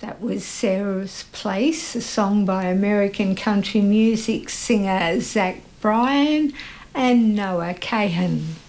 That was Sarah's Place, a song by American country music singer Zach Bryan and Noah Kahan.